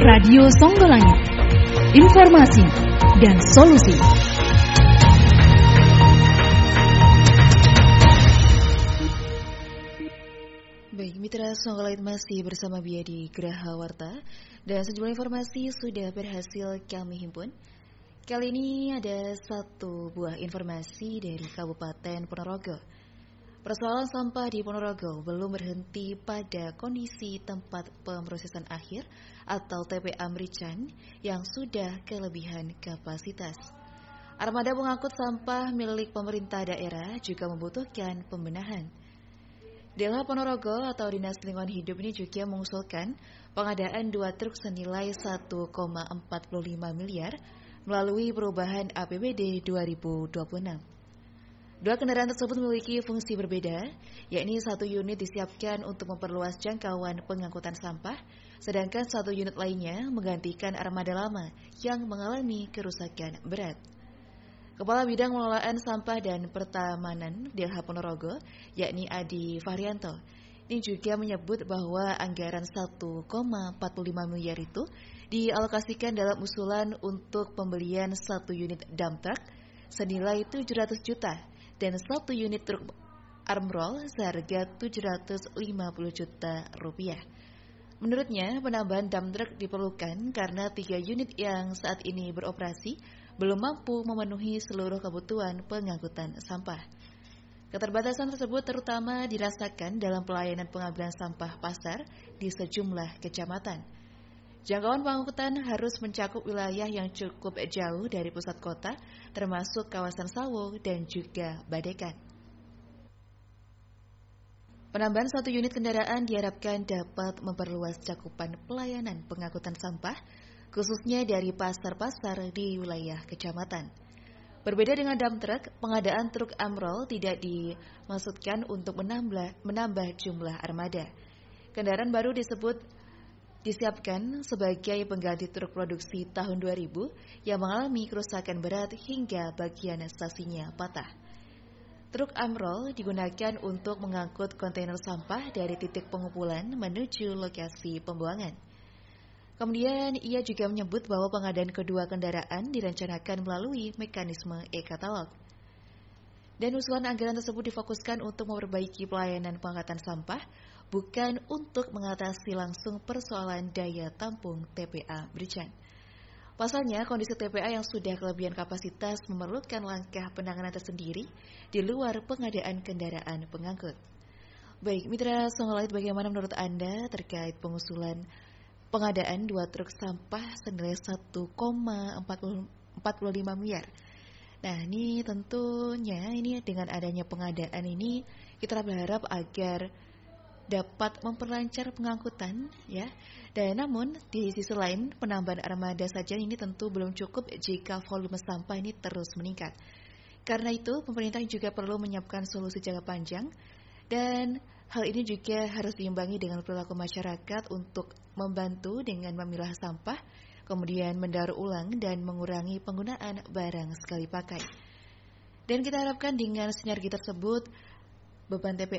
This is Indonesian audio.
Radio Songgolangit. Informasi dan solusi. Baik, Mitra Songgolangit masih bersama Bia di Geraha Warta dan sejumlah informasi sudah berhasil kami himpun. Kali ini ada satu buah informasi dari Kabupaten Ponorogo. Persoalan sampah di Ponorogo belum berhenti pada kondisi tempat pemrosesan akhir atau TPA Merican yang sudah kelebihan kapasitas. Armada pengangkut sampah milik pemerintah daerah juga membutuhkan pembenahan. DLH Ponorogo atau Dinas Lingkungan Hidup ini juga mengusulkan pengadaan 2 truk senilai 1,45 miliar melalui perubahan APBD 2026. 2 kendaraan tersebut memiliki fungsi berbeda, yakni 1 unit disiapkan untuk memperluas jangkauan pengangkutan sampah, sedangkan 1 unit lainnya menggantikan armada lama yang mengalami kerusakan berat. Kepala Bidang Pengelolaan Sampah dan Pertamanan DLH Ponorogo, yakni Adi Fahrianto, ini juga menyebut bahwa anggaran 1,45 miliar itu dialokasikan dalam usulan untuk pembelian 1 unit dump truck senilai 700 juta dan 1 unit truk armroll seharga 750 juta rupiah. Menurutnya, penambahan dump truck diperlukan karena 3 unit yang saat ini beroperasi belum mampu memenuhi seluruh kebutuhan pengangkutan sampah. Keterbatasan tersebut terutama dirasakan dalam pelayanan pengambilan sampah pasar di sejumlah kecamatan. Jangkauan pengangkutan harus mencakup wilayah yang cukup jauh dari pusat kota, termasuk kawasan Sawo dan juga Badekan. Penambahan 1 unit kendaraan diharapkan dapat memperluas cakupan pelayanan pengangkutan sampah, khususnya dari pasar-pasar di wilayah kecamatan. Berbeda dengan dump truck, pengadaan truk amrol tidak dimaksudkan untuk menambah jumlah armada. Kendaraan baru disiapkan sebagai pengganti truk produksi tahun 2000 yang mengalami kerusakan berat hingga bagian stasinya patah. Truk amrol digunakan untuk mengangkut kontainer sampah dari titik pengumpulan menuju lokasi pembuangan. Kemudian ia juga menyebut bahwa pengadaan kedua kendaraan direncanakan melalui mekanisme e-katalog. Dan usulan anggaran tersebut difokuskan untuk memperbaiki pelayanan pengangkatan sampah, bukan untuk mengatasi langsung persoalan daya tampung TPA Merican. Pasalnya, kondisi TPA yang sudah kelebihan kapasitas memerlukan langkah penanganan tersendiri di luar pengadaan kendaraan pengangkut. Baik, Mitra Songgolangit, bagaimana menurut Anda terkait pengusulan pengadaan 2 truk sampah senilai 1,45 miliar? Nah, ini tentunya dengan adanya pengadaan ini kita berharap agar dapat memperlancar pengangkutan ya. Dan namun di sisi lain penambahan armada saja ini tentu belum cukup jika volume sampah ini terus meningkat. Karena itu pemerintah juga perlu menyiapkan solusi jangka panjang dan hal ini juga harus diimbangi dengan perilaku masyarakat untuk membantu dengan memilah sampah, kemudian mendaur ulang dan mengurangi penggunaan barang sekali pakai. Dan kita harapkan dengan sinergi tersebut beban TPA